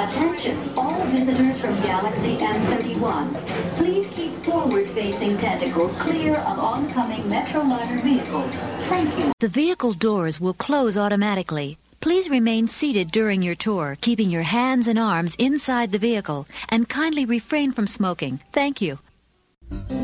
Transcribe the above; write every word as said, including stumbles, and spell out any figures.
Attention, all visitors from Galaxy M thirty-one. Please keep forward-facing tentacles clear of oncoming Metroliner vehicles. Thank you. The vehicle doors will close automatically. Please remain seated during your tour, keeping your hands and arms inside the vehicle, and kindly refrain from smoking. Thank you.